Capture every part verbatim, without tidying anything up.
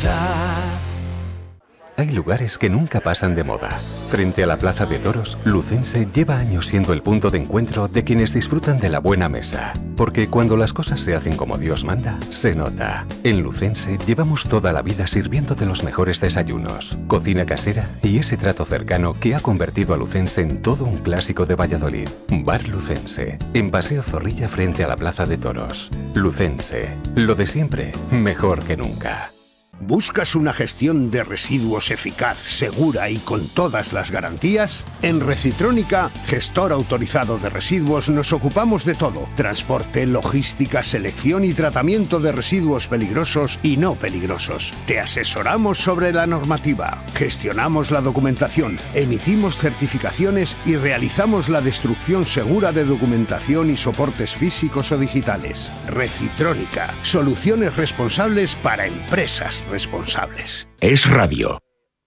Navidad. Hay lugares que nunca pasan de moda. Frente a la Plaza de Toros, Lucense lleva años siendo el punto de encuentro de quienes disfrutan de la buena mesa. Porque cuando las cosas se hacen como Dios manda, se nota. En Lucense llevamos toda la vida sirviéndote los mejores desayunos, cocina casera y ese trato cercano que ha convertido a Lucense en todo un clásico de Valladolid. Bar Lucense, en Paseo Zorrilla frente a la Plaza de Toros. Lucense, lo de siempre, mejor que nunca. ¿Buscas una gestión de residuos eficaz, segura y con todas las garantías? En Recitrónica, gestor autorizado de residuos, nos ocupamos de todo. Transporte, logística, selección y tratamiento de residuos peligrosos y no peligrosos. Te asesoramos sobre la normativa, gestionamos la documentación, emitimos certificaciones y realizamos la destrucción segura de documentación y soportes físicos o digitales. Recitrónica, soluciones responsables para empresas responsables. Es radio.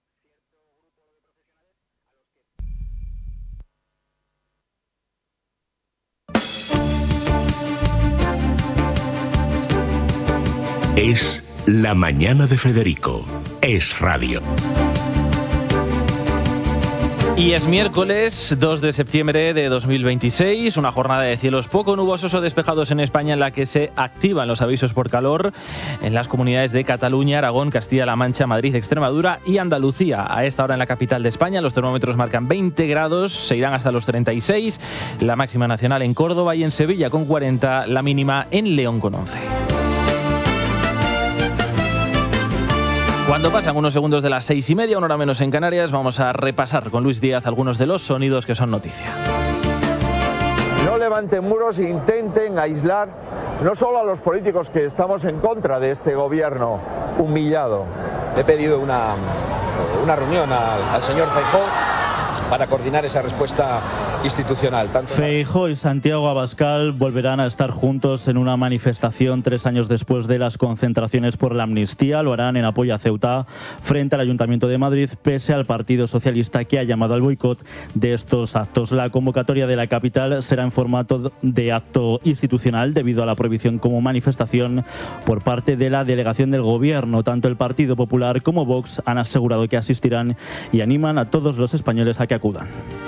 Es la mañana de Federico. Es radio. Y es miércoles dos de septiembre de dos mil veintiséis, una jornada de cielos poco nubosos o despejados en España en la que se activan los avisos por calor en las comunidades de Cataluña, Aragón, Castilla-La Mancha, Madrid, Extremadura y Andalucía. A esta hora en la capital de España los termómetros marcan veinte grados, se irán hasta los treinta y seis, la máxima nacional en Córdoba y en Sevilla con cuarenta, la mínima en León con once. Cuando pasan unos segundos de las seis y media, una hora menos en Canarias, vamos a repasar con Luis Díaz algunos de los sonidos que son noticia. No levanten muros e intenten aislar no solo a los políticos que estamos en contra de este gobierno humillado. He pedido una, una reunión al, al señor Feijóo para coordinar esa respuesta institucional. Tanto Feijóo y Santiago Abascal volverán a estar juntos en una manifestación tres años después de las concentraciones por la amnistía. Lo harán en apoyo a Ceuta frente al Ayuntamiento de Madrid, pese al Partido Socialista que ha llamado al boicot de estos actos. La convocatoria de la capital será en formato de acto institucional debido a la prohibición como manifestación por parte de la delegación del Gobierno. Tanto el Partido Popular como Vox han asegurado que asistirán y animan a todos los españoles a que acudan.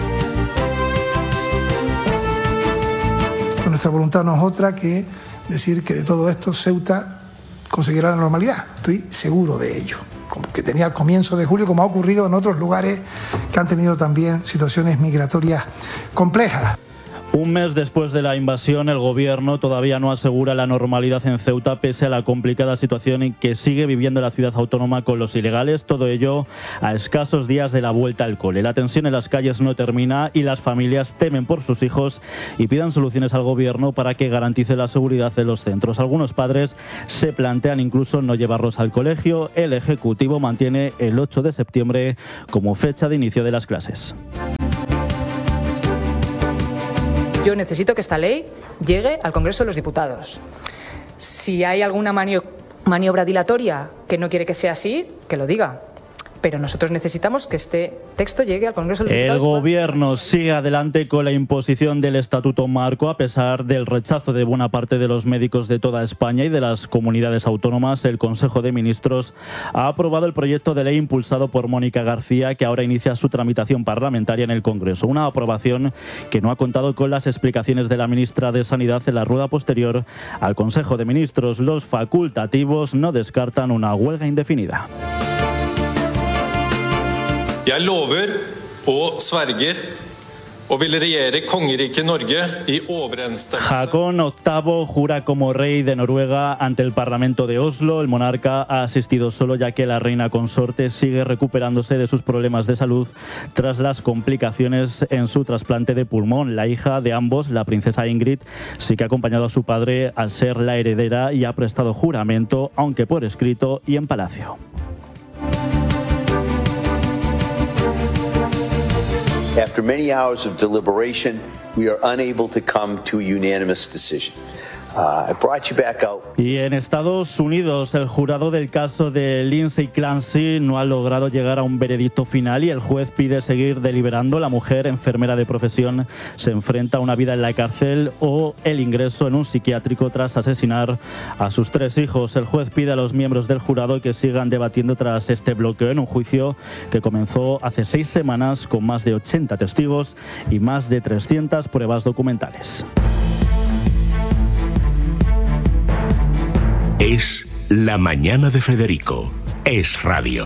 Nuestra voluntad no es otra que decir que de todo esto Ceuta conseguirá la normalidad. Estoy seguro de ello. Como que tenía al comienzo de julio, como ha ocurrido en otros lugares que han tenido también situaciones migratorias complejas. Un mes después de la invasión, el gobierno todavía no asegura la normalidad en Ceuta, pese a la complicada situación en que sigue viviendo la ciudad autónoma con los ilegales. Todo ello a escasos días de la vuelta al cole. La tensión en las calles no termina y las familias temen por sus hijos y piden soluciones al gobierno para que garantice la seguridad de los centros. Algunos padres se plantean incluso no llevarlos al colegio. El Ejecutivo mantiene el ocho de septiembre como fecha de inicio de las clases. Yo necesito que esta ley llegue al Congreso de los Diputados. Si hay alguna manio- maniobra dilatoria que no quiere que sea así, que lo diga. Pero nosotros necesitamos que este texto llegue al Congreso de los Diputados. El gobierno sigue adelante con la imposición del Estatuto Marco, a pesar del rechazo de buena parte de los médicos de toda España y de las comunidades autónomas. El Consejo de Ministros ha aprobado el proyecto de ley impulsado por Mónica García, que ahora inicia su tramitación parlamentaria en el Congreso. Una aprobación que no ha contado con las explicaciones de la ministra de Sanidad en la rueda posterior al Consejo de Ministros. Los facultativos no descartan una huelga indefinida. Jeg lover og sverger og vil regjere kongeriket Norge i overensstemmelse. Håkon octavo jura como rey de Noruega ante el Parlamento de Oslo. El monarca ha asistido solo ya que la reina consorte sigue recuperándose de sus problemas de salud tras las complicaciones en su trasplante de pulmón. La hija de ambos, la princesa Ingrid, sí que ha acompañado a su padre al ser la heredera y ha prestado juramento, aunque por escrito y en palacio. After many hours of deliberation, we are unable to come to a unanimous decision. Y en Estados Unidos, el jurado del caso de Lindsay Clancy no ha logrado llegar a un veredicto final y el juez pide seguir deliberando. La mujer, enfermera de profesión, se enfrenta a una vida en la cárcel o el ingreso en un psiquiátrico tras asesinar a sus tres hijos. El juez pide a los miembros del jurado que sigan debatiendo tras este bloqueo en un juicio que comenzó hace seis semanas con más de ochenta testigos y más de trescientas pruebas documentales. Es La Mañana de Federico. Es Radio.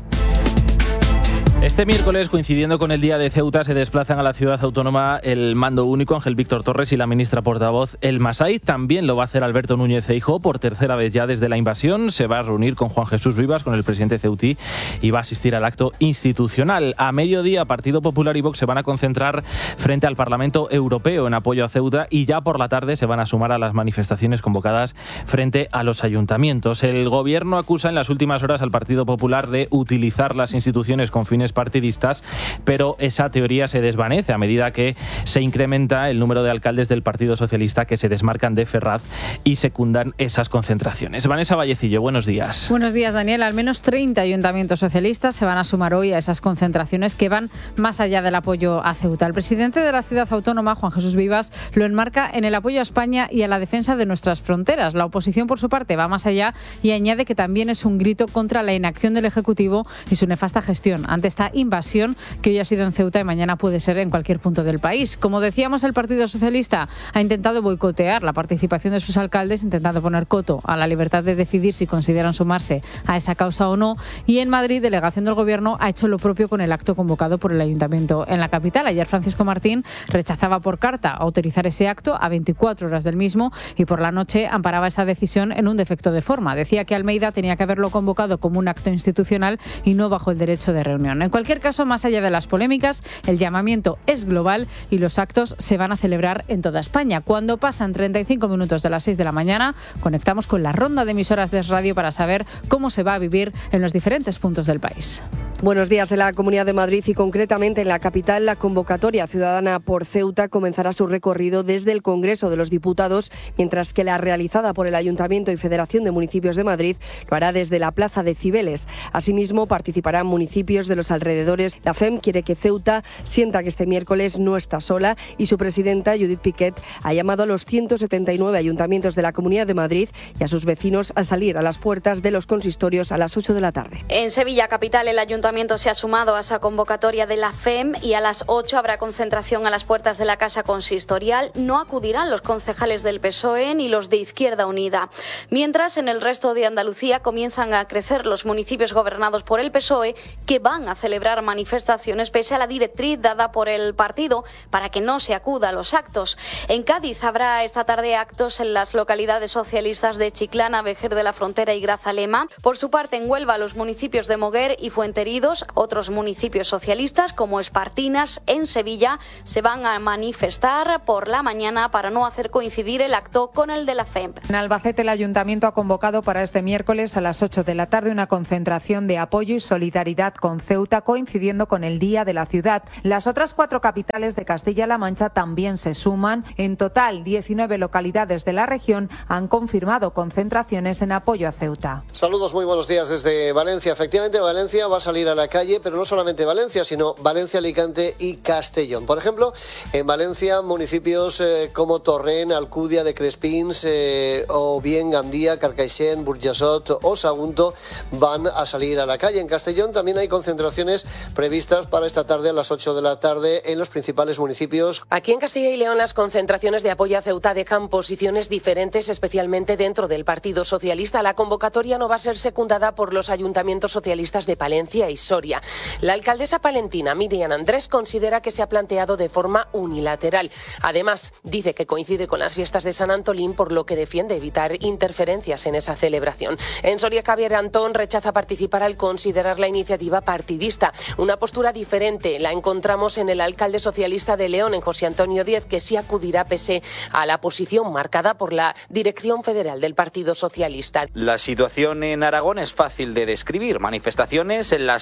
Este miércoles, coincidiendo con el Día de Ceuta, se desplazan a la ciudad autónoma el mando único Ángel Víctor Torres y la ministra portavoz Elma Saiz. También lo va a hacer Alberto Núñez Feijóo por tercera vez ya desde la invasión. Se va a reunir con Juan Jesús Vivas, con el presidente ceutí, y va a asistir al acto institucional. A mediodía, Partido Popular y Vox se van a concentrar frente al Parlamento Europeo en apoyo a Ceuta y ya por la tarde se van a sumar a las manifestaciones convocadas frente a los ayuntamientos. El gobierno acusa en las últimas horas al Partido Popular de utilizar las instituciones con fines partidistas, pero esa teoría se desvanece a medida que se incrementa el número de alcaldes del Partido Socialista que se desmarcan de Ferraz y secundan esas concentraciones. Vanessa Vallecillo, buenos días. Buenos días, Daniel. Al menos treinta ayuntamientos socialistas se van a sumar hoy a esas concentraciones que van más allá del apoyo a Ceuta. El presidente de la ciudad autónoma, Juan Jesús Vivas, lo enmarca en el apoyo a España y a la defensa de nuestras fronteras. La oposición, por su parte, va más allá y añade que también es un grito contra la inacción del Ejecutivo y su nefasta gestión ante esta invasión que hoy ha sido en Ceuta y mañana puede ser en cualquier punto del país. Como decíamos, el Partido Socialista ha intentado boicotear la participación de sus alcaldes, intentando poner coto a la libertad de decidir si consideran sumarse a esa causa o no. Y en Madrid, delegación del Gobierno ha hecho lo propio con el acto convocado por el Ayuntamiento en la capital. Ayer Francisco Martín rechazaba por carta autorizar ese acto a veinticuatro horas del mismo y por la noche amparaba esa decisión en un defecto de forma. Decía que Almeida tenía que haberlo convocado como un acto institucional y no bajo el derecho de reunión. En cualquier caso, más allá de las polémicas, el llamamiento es global y los actos se van a celebrar en toda España. Cuando pasan treinta y cinco minutos de las seis de la mañana, conectamos con la ronda de emisoras de Radio para saber cómo se va a vivir en los diferentes puntos del país. Buenos días. En la Comunidad de Madrid y concretamente en la capital, la convocatoria ciudadana por Ceuta comenzará su recorrido desde el Congreso de los Diputados, mientras que la realizada por el Ayuntamiento y Federación de Municipios de Madrid lo hará desde la Plaza de Cibeles. Asimismo, participarán municipios de los alrededores. La F E M quiere que Ceuta sienta que este miércoles no está sola y su presidenta, Judith Piquet, ha llamado a los ciento setenta y nueve ayuntamientos de la Comunidad de Madrid y a sus vecinos a salir a las puertas de los consistorios a las ocho de la tarde. En Sevilla capital, el Ayuntamiento se ha sumado a esa convocatoria de la F E M y a las ocho habrá concentración a las puertas de la Casa Consistorial. No acudirán los concejales del P S O E ni los de Izquierda Unida. Mientras, en el resto de Andalucía comienzan a crecer los municipios gobernados por el P S O E que van a celebrar manifestaciones pese a la directriz dada por el partido para que no se acuda a los actos. En Cádiz habrá esta tarde actos en las localidades socialistas de Chiclana, Vejer de la Frontera y Grazalema. Por su parte, en Huelva, los municipios de Moguer y Fuenteridos, otros municipios socialistas como Espartinas, en Sevilla, se van a manifestar por la mañana para no hacer coincidir el acto con el de la F E M. En Albacete, el Ayuntamiento ha convocado para este miércoles a las ocho de la tarde una concentración de apoyo y solidaridad con Ceuta, coincidiendo con el Día de la Ciudad. Las otras cuatro capitales de Castilla-La Mancha también se suman. En total, diecinueve localidades de la región han confirmado concentraciones en apoyo a Ceuta. Saludos, muy buenos días desde Valencia. Efectivamente, Valencia va a salir a la calle, pero no solamente Valencia, sino Valencia, Alicante y Castellón. Por ejemplo, en Valencia, municipios eh, como Torrent, Alcudia de Crespins eh, o bien Gandía, Carcaixent, Burjassot o Sagunto van a salir a la calle. En Castellón también hay concentraciones previstas para esta tarde a las ocho de la tarde en los principales municipios. Aquí en Castilla y León las concentraciones de apoyo a Ceuta dejan posiciones diferentes, especialmente dentro del Partido Socialista. La convocatoria no va a ser secundada por los ayuntamientos socialistas de Palencia y Soria. La alcaldesa palentina, Miriam Andrés, considera que se ha planteado de forma unilateral. Además, dice que coincide con las fiestas de San Antolín, por lo que defiende evitar interferencias en esa celebración. En Soria, Javier Antón rechaza participar al considerar la iniciativa partidista. Una postura diferente la encontramos en el alcalde socialista de León, en José Antonio Díez, que sí acudirá pese a la posición marcada por la dirección federal del Partido Socialista. La situación en Aragón es fácil de describir. Manifestaciones en las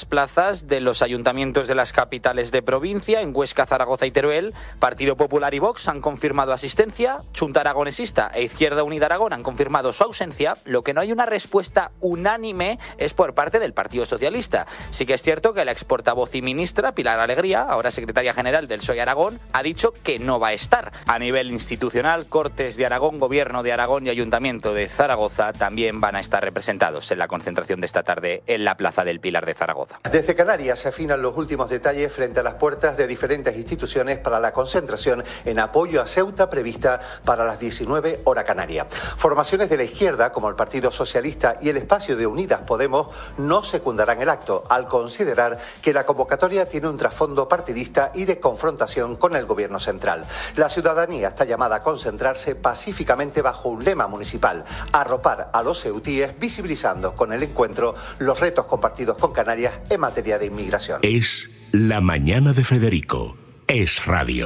las plazas de los ayuntamientos de las capitales de provincia. En Huesca, Zaragoza y Teruel, Partido Popular y Vox han confirmado asistencia, Junta Aragonesista e Izquierda Unida Aragón han confirmado su ausencia. Lo que no hay una respuesta unánime es por parte del Partido Socialista. Sí que es cierto que la ex portavoz y ministra Pilar Alegría, ahora secretaria general del P S O E Aragón, ha dicho que no va a estar. A nivel institucional, Cortes de Aragón, Gobierno de Aragón y Ayuntamiento de Zaragoza también van a estar representados en la concentración de esta tarde en la Plaza del Pilar de Zaragoza. Desde Canarias se afinan los últimos detalles frente a las puertas de diferentes instituciones para la concentración en apoyo a Ceuta prevista para las diecinueve hora canaria. Formaciones de la izquierda, como el Partido Socialista y el espacio de Unidas Podemos, no secundarán el acto, al considerar que la convocatoria tiene un trasfondo partidista y de confrontación con el gobierno central. La ciudadanía está llamada a concentrarse pacíficamente bajo un lema municipal: arropar a los ceutíes, visibilizando con el encuentro los retos compartidos con Canarias en materia de inmigración. Es La Mañana de Federico. Es radio.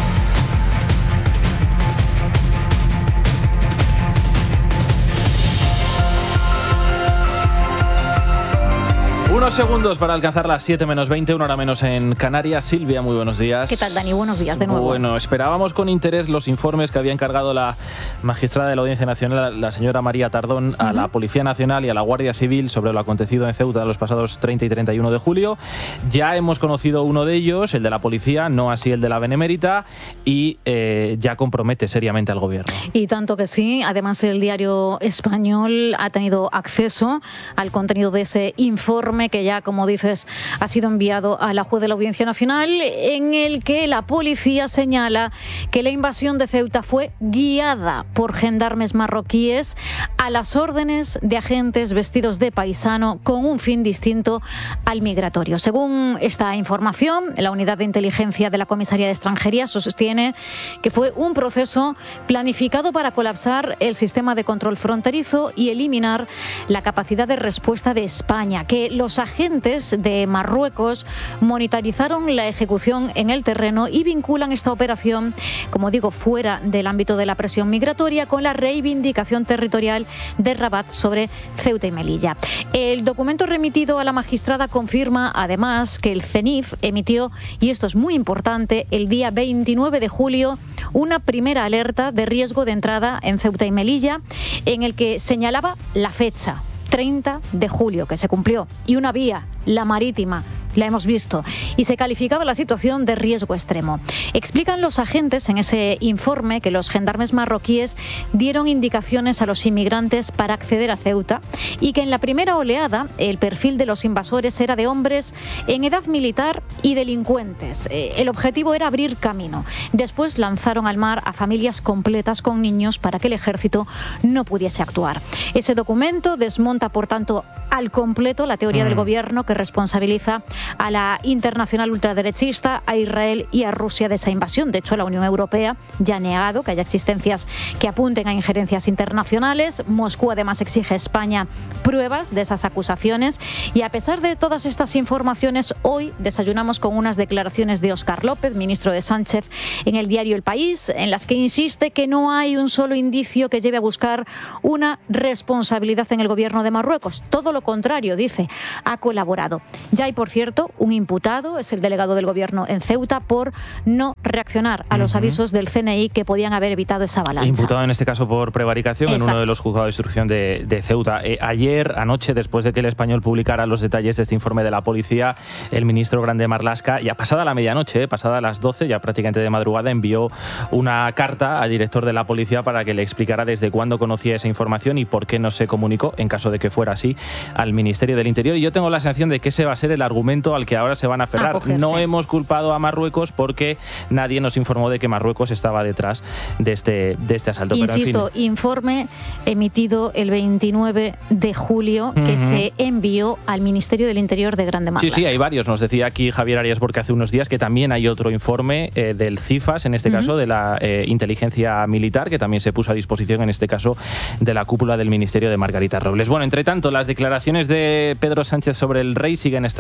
Unos segundos para alcanzar las siete menos veinte, una hora menos en Canarias. Silvia, muy buenos días. ¿Qué tal, Dani? Buenos días de nuevo. Bueno, esperábamos con interés los informes que había encargado la magistrada de la Audiencia Nacional, la señora María Tardón, a uh-huh. la Policía Nacional y a la Guardia Civil sobre lo acontecido en Ceuta los pasados treinta y treinta y uno de julio. Ya hemos conocido uno de ellos, el de la Policía, no así el de la Benemérita, y eh, ya compromete seriamente al Gobierno. Y tanto que sí. Además, el Diario Español ha tenido acceso al contenido de ese informe que ya, como dices, ha sido enviado a la juez de la Audiencia Nacional, en el que la policía señala que la invasión de Ceuta fue guiada por gendarmes marroquíes a las órdenes de agentes vestidos de paisano con un fin distinto al migratorio. Según esta información, la unidad de inteligencia de la Comisaría de Extranjería sostiene que fue un proceso planificado para colapsar el sistema de control fronterizo y eliminar la capacidad de respuesta de España, que los agentes de Marruecos monitorizaron la ejecución en el terreno y vinculan esta operación, como digo, fuera del ámbito de la presión migratoria, con la reivindicación territorial de Rabat sobre Ceuta y Melilla. El documento remitido a la magistrada confirma además que el CENIF emitió, y esto es muy importante, el día veintinueve de julio, una primera alerta de riesgo de entrada en Ceuta y Melilla, en el que señalaba la fecha, treinta de julio, que se cumplió, y una vía, la marítima, la hemos visto, y se calificaba la situación de riesgo extremo. Explican los agentes en ese informe que los gendarmes marroquíes dieron indicaciones a los inmigrantes para acceder a Ceuta y que en la primera oleada el perfil de los invasores era de hombres en edad militar y delincuentes. El objetivo era abrir camino. Después lanzaron al mar a familias completas con niños para que el ejército no pudiese actuar. Ese documento desmonta, por tanto, al completo la teoría mm. del gobierno que responsabiliza a la internacional ultraderechista, a Israel y a Rusia de esa invasión. De hecho, la Unión Europea ya ha negado que haya existencias que apunten a injerencias internacionales. Moscú además exige a España pruebas de esas acusaciones, y a pesar de todas estas informaciones, hoy desayunamos con unas declaraciones de Óscar López, ministro de Sánchez, en el diario El País, en las que insiste que no hay un solo indicio que lleve a buscar una responsabilidad en el gobierno de Marruecos. Todo lo contrario, dice, ha colaborado. Ya hay, por cierto, un imputado, es el delegado del gobierno en Ceuta, por no reaccionar a los uh-huh. avisos del C N I que podían haber evitado esa avalancha. Imputado en este caso por prevaricación. Exacto. En uno de los juzgados de instrucción de, de Ceuta. Eh, ayer, anoche, después de que El Español publicara los detalles de este informe de la policía, el ministro Grande Marlaska, ya pasada la medianoche, eh, pasada las doce, ya prácticamente de madrugada, envió una carta al director de la policía para que le explicara desde cuándo conocía esa información y por qué no se comunicó, en caso de que fuera así, al Ministerio del Interior. Y yo tengo la sensación de que ese va a ser el argumento al que ahora se van a aferrar. A no hemos culpado a Marruecos porque nadie nos informó de que Marruecos estaba detrás de este, de este asalto. Insisto, Pero, en fin. informe emitido el veintinueve de julio que uh-huh. se envió al Ministerio del Interior de Grande Marlaska. Sí, sí, hay varios. Nos decía aquí Javier Arias Borque hace unos días que también hay otro informe eh, del CIFAS, en este uh-huh. caso de la eh, inteligencia militar, que también se puso a disposición, en este caso, de la cúpula del Ministerio de Margarita Robles. Bueno, entre tanto, las declaraciones de Pedro Sánchez sobre el rey siguen estando siguen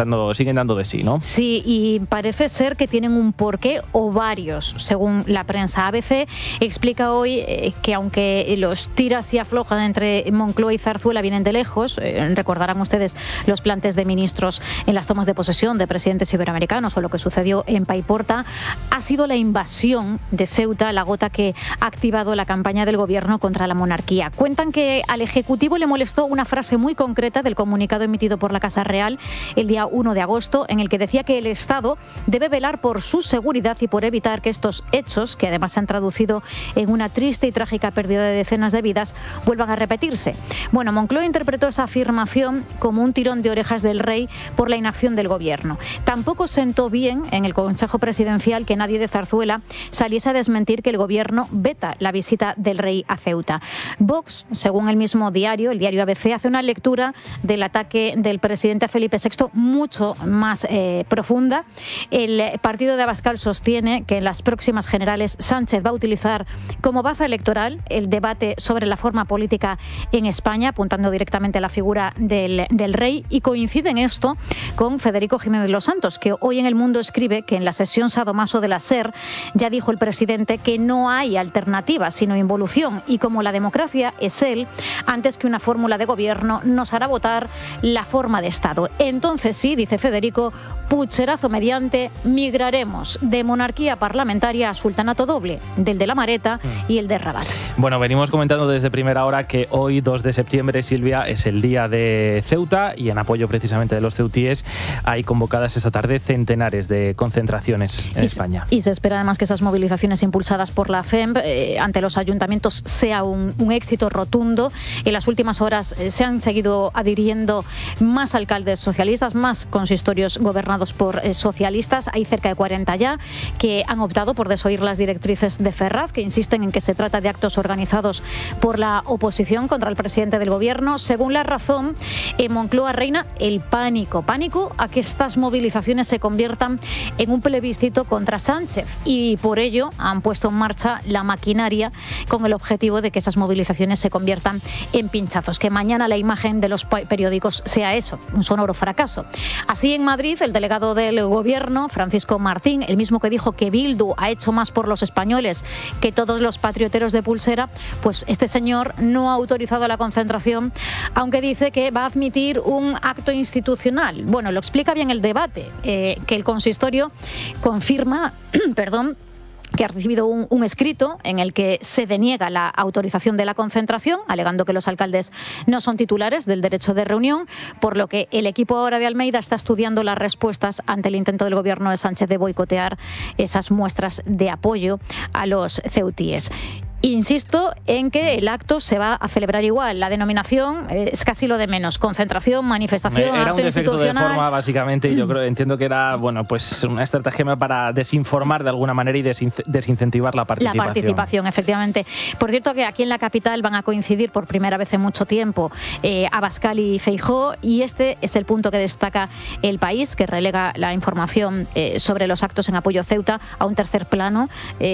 siguen dando de sí, ¿no? Sí, y parece ser que tienen un porqué o varios, según la prensa. A B C explica hoy eh, que aunque los tiras y aflojan entre Moncloa y Zarzuela vienen de lejos, eh, recordarán ustedes los plantes de ministros en las tomas de posesión de presidentes iberoamericanos o lo que sucedió en Paiporta, ha sido la invasión de Ceuta la gota que ha activado la campaña del gobierno contra la monarquía. Cuentan que al Ejecutivo le molestó una frase muy concreta del comunicado emitido por la Casa Real el día uno de agosto, en el que decía que el Estado debe velar por su seguridad y por evitar que estos hechos, que además se han traducido en una triste y trágica pérdida de decenas de vidas, vuelvan a repetirse. Bueno, Moncloa interpretó esa afirmación como un tirón de orejas del rey por la inacción del gobierno. Tampoco sentó bien en el Consejo Presidencial que nadie de Zarzuela saliese a desmentir que el gobierno veta la visita del rey a Ceuta. Vox, según el mismo diario, el diario A B C, hace una lectura del ataque del presidente a Felipe sexto mucho más eh, profunda. El partido de Abascal sostiene que en las próximas generales Sánchez va a utilizar como baza electoral el debate sobre la forma política en España, apuntando directamente a la figura del, del rey, y coincide en esto con Federico Jiménez Los Santos, que hoy en El Mundo escribe que en la sesión sadomaso de la SER ya dijo el presidente que no hay alternativa sino involución, y como la democracia es él, antes que una fórmula de gobierno nos hará votar la forma de Estado. Entonces sí, dice Federico, pucherazo mediante, migraremos de monarquía parlamentaria a sultanato doble, del de la Mareta y el de Rabat. Bueno, venimos comentando desde primera hora que hoy, dos de septiembre, Silvia, es el día de Ceuta, y en apoyo precisamente de los ceutíes hay convocadas esta tarde centenares de concentraciones en y, España. Y se espera además que esas movilizaciones impulsadas por la F E M eh, ante los ayuntamientos sea un, un éxito rotundo. En las últimas horas eh, se han seguido adhiriendo más alcaldes socialistas, más consistorios gobernados por eh, socialistas. Hay cerca de cuarenta ya que han optado por desoír las directrices de Ferraz, que insisten en que se trata de actos organizados por la oposición contra el presidente del gobierno. Según La Razón, en Moncloa reina el pánico, pánico a que estas movilizaciones se conviertan en un plebiscito contra Sánchez, y por ello han puesto en marcha la maquinaria con el objetivo de que esas movilizaciones se conviertan en pinchazos, que mañana la imagen de los periódicos sea eso, un sonoro fracaso. Así, en Madrid, el delegado del gobierno, Francisco Martín, el mismo que dijo que Bildu ha hecho más por los españoles que todos los patrioteros de pulsera, pues este señor no ha autorizado la concentración, aunque dice que va a admitir un acto institucional. Bueno, lo explica bien el debate, eh, que el consistorio confirma, perdón, que ha recibido un, un escrito en el que se deniega la autorización de la concentración, alegando que los alcaldes no son titulares del derecho de reunión, por lo que el equipo ahora de Almeida está estudiando las respuestas ante el intento del gobierno de Sánchez de boicotear esas muestras de apoyo a los ceutíes. Insisto en que el acto se va a celebrar igual. La denominación es casi lo de menos. Concentración, manifestación, era acto un defecto institucional. de forma, básicamente, y yo creo, entiendo que era, bueno, pues una estrategia para desinformar de alguna manera y desin desincentivar la participación. La participación, efectivamente. Por cierto, que aquí en la capital van a coincidir por primera vez en mucho tiempo eh, Abascal y Feijóo, y este es el punto que destaca El País, que relega la información eh, sobre los actos en apoyo a Ceuta a un tercer plano.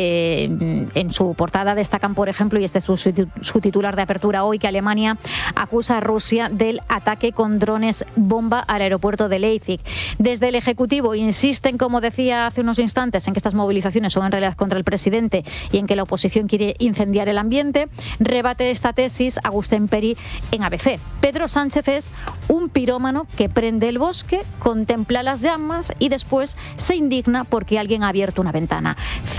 Eh, en su portada destacan, por ejemplo, y este es su, su titular de apertura hoy, que Alemania acusa a Rusia del ataque con drones bomba al aeropuerto de Leipzig. Desde el Ejecutivo insisten, como decía hace unos instantes, en que estas movilizaciones son en realidad contra el presidente y en que la oposición quiere incendiar el ambiente. Rebate esta tesis Agustín Peri en A B C. Pedro Sánchez es un pirómano que prende el bosque, contempla las llamas y después se indigna porque alguien ha abierto una ventana.